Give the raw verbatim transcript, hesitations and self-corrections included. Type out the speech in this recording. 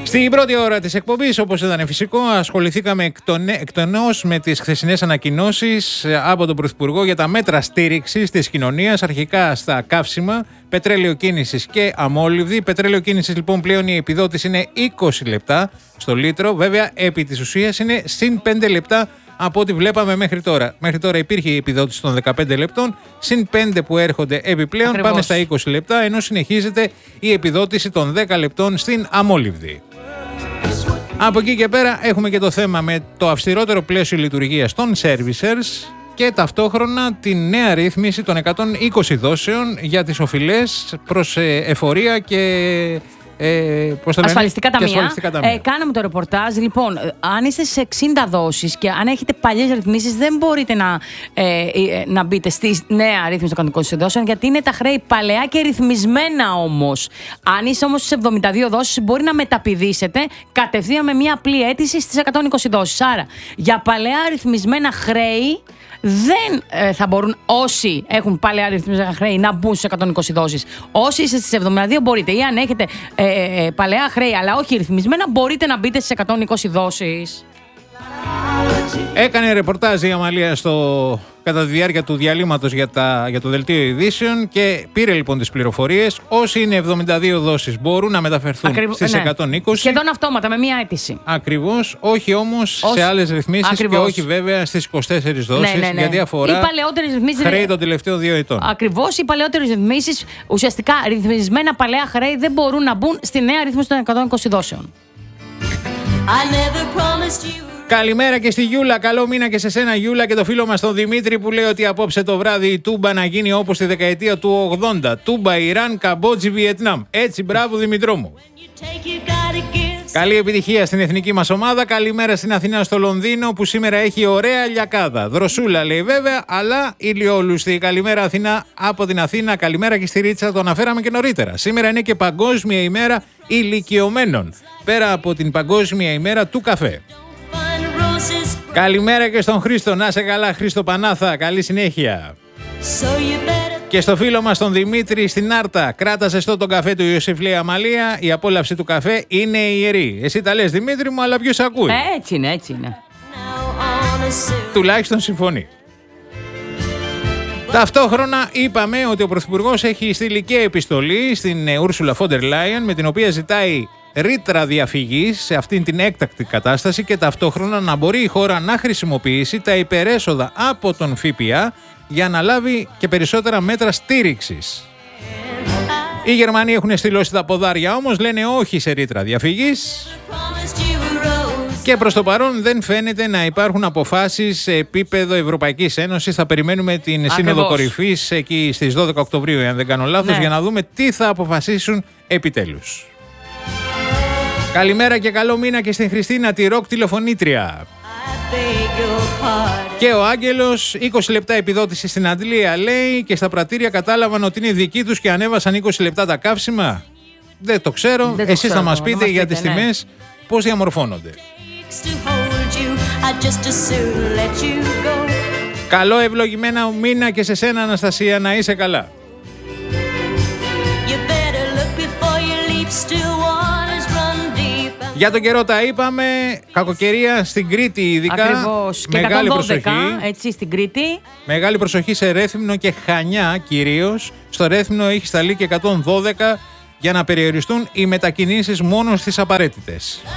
Στην πρώτη ώρα της εκπομπής, όπως ήταν φυσικό, ασχοληθήκαμε εκτενώς με τις χθεσινές ανακοινώσεις από τον Πρωθυπουργό για τα μέτρα στήριξης της κοινωνίας, αρχικά στα καύσιμα, πετρέλαιο κίνησης και αμόλυβδη. Πετρέλαιο κίνησης, λοιπόν, πλέον η επιδότηση είναι είκοσι λεπτά στο λίτρο. Βέβαια, επί της ουσίας είναι συν πέντε λεπτά από ό,τι βλέπαμε μέχρι τώρα. Μέχρι τώρα υπήρχε η επιδότηση των δεκαπέντε λεπτών, συν πέντε που έρχονται επιπλέον. Ακριβώς. Πάμε στα είκοσι λεπτά, ενώ συνεχίζεται η επιδότηση των δέκα λεπτών στην αμόλυβδη. Από εκεί και πέρα έχουμε και το θέμα με το αυστηρότερο πλαίσιο λειτουργίας των servicers και ταυτόχρονα τη νέα ρύθμιση των εκατόν είκοσι δόσεων για τις οφειλές προς εφορία και Ε, ασφαλιστικά ταμεία. Ε, κάναμε το ρεπορτάζ. Λοιπόν, αν είστε σε εξήντα δόσεις και αν έχετε παλιές ρυθμίσεις, δεν μπορείτε να, ε, ε, να μπείτε στη νέα ρύθμιση των εκατόν είκοσι δόσεων, γιατί είναι τα χρέη παλαιά και ρυθμισμένα όμως. Αν είστε όμως στις εβδομήντα δύο δόσεις, μπορεί να μεταπηδήσετε κατευθείαν με μια απλή αίτηση στις εκατόν είκοσι δόσεις. Άρα, για παλαιά ρυθμισμένα χρέη, δεν ε, θα μπορούν όσοι έχουν πάλι αριθμισμένα χρέη να μπουν στις εκατόν είκοσι δόσεις. Όσοι είστε στις εβδομήντα δύο μπορείτε, ή αν έχετε ε, ε, παλαιά χρέη αλλά όχι ρυθμισμένα, μπορείτε να μπείτε στις εκατόν είκοσι δόσεις. Έκανε ρεπορτάζ η Αμαλία στο, κατά τη διάρκεια του διαλύματος για, τα, για το δελτίο ειδήσεων και πήρε λοιπόν τις πληροφορίες. Όσοι είναι εβδομήντα δύο δόσεις μπορούν να μεταφερθούν Ακριβ... στις ναι. εκατόν είκοσι. Σχεδόν αυτόματα με μία αίτηση. Ακριβώς, όχι όμως Ως... σε άλλες ρυθμίσεις. Ακριβώς. Και όχι βέβαια στις είκοσι τέσσερις δόσεις, ναι, ναι, ναι. γιατί αφορά ρυθμίσεις... χρέη των τελευταίων δύο ετών. Ακριβώς, οι παλαιότερες ρυθμίσεις, ουσιαστικά ρυθμισμένα παλαιά χρέη, δεν μπορούν να μπουν στη νέα ρύθμιση των εκατόν είκοσι δόσεων. Καλημέρα και στη Γιούλα. Καλό μήνα και σε σένα, Γιούλα, και το φίλο μας τον Δημήτρη που λέει ότι απόψε το βράδυ η Τούμπα να γίνει όπως τη δεκαετία του ογδόντα. Τούμπα, Ιράν, Καμπότζη, Βιετνάμ. Έτσι, μπράβο Δημητρό μου. Καλή επιτυχία στην εθνική μας ομάδα. Καλημέρα στην Αθηνά, στο Λονδίνο που σήμερα έχει ωραία λιακάδα. Δροσούλα λέει βέβαια, αλλά ηλιόλουστη. Καλημέρα Αθηνά από την Αθήνα. Καλημέρα και στη Ρίτσα, το αναφέραμε και νωρίτερα. Σήμερα είναι και Παγκόσμια ημέρα ηλικιωμένων. Πέρα από την Παγκόσμια ημέρα του καφέ. Καλημέρα και στον Χρήστο. Να σε καλά, Χρήστο Πανάθα. Καλή συνέχεια. So better... Και στο φίλο μας τον Δημήτρη στην Άρτα. Κράτα ζεστό τον καφέ του Ιωσήφ, λέει Αμαλία. Η απόλαυση του καφέ είναι ιερή. Εσύ τα λες, Δημήτρη μου, αλλά ποιος ακούει? Έτσι είναι, έτσι είναι. Τουλάχιστον συμφωνεί. Ταυτόχρονα είπαμε ότι ο Πρωθυπουργός έχει στείλει και επιστολή στην Ούρσουλα Φόντερ Λάιεν, με την οποία ζητάει ρήτρα διαφυγής σε αυτήν την έκτακτη κατάσταση και ταυτόχρονα να μπορεί η χώρα να χρησιμοποιήσει τα υπερέσοδα από τον ΦΠΑ για να λάβει και περισσότερα μέτρα στήριξης. Οι Γερμανοί έχουν στυλώσει τα ποδάρια όμως, λένε όχι σε ρήτρα διαφυγής και προς το παρόν δεν φαίνεται να υπάρχουν αποφάσεις σε επίπεδο Ευρωπαϊκής Ένωσης. Θα περιμένουμε την Ακριβώς. Σύνοδο Κορυφής εκεί στις δώδεκα Οκτωβρίου, αν δεν κάνω λάθος, ναι. για να δούμε τι θα αποφασίσουν επιτέλους. Καλημέρα και καλό μήνα και στην Χριστίνα, τη ροκ τηλεφωνήτρια. Και ο Άγγελος, είκοσι λεπτά επιδότηση στην Αντλία λέει, και στα πρατήρια κατάλαβαν ότι είναι δική τους και ανέβασαν είκοσι λεπτά τα καύσιμα. Δεν το ξέρω, Δεν το εσείς ξέρω, θα μας πείτε για τις ναι. τιμές πώς διαμορφώνονται. Καλό ευλογημένα μήνα και σε σένα, Αναστασία, να είσαι καλά. Για τον καιρό τα είπαμε, κακοκαιρία στην Κρήτη ειδικά. Ακριβώς. Και μεγάλη εκατόν δώδεκα, προσοχή. έτσι, στην Κρήτη. Μεγάλη προσοχή σε Ρέθυμνο και Χανιά κυρίως. Στο Ρέθυμνο έχει σταλεί και εκατόν δώδεκα για να περιοριστούν οι μετακινήσεις μόνο στις απαραίτητες.